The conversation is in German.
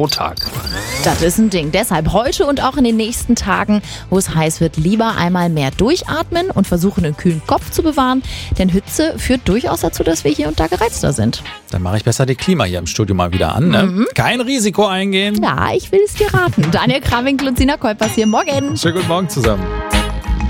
pro Tag. Das ist ein Ding. Deshalb heute und auch in den nächsten Tagen, wo es heiß wird, lieber einmal mehr durchatmen und versuchen, einen kühlen Kopf zu bewahren. Denn Hitze führt durchaus dazu, dass wir hier und da gereizter sind. Dann mache ich besser die Klima hier im Studio mal wieder an. Ne? Kein Risiko eingehen. Ja, ich will es dir raten. Daniel Krawinkel und Sina Kolpers hier. Morgen. Schönen guten Morgen zusammen.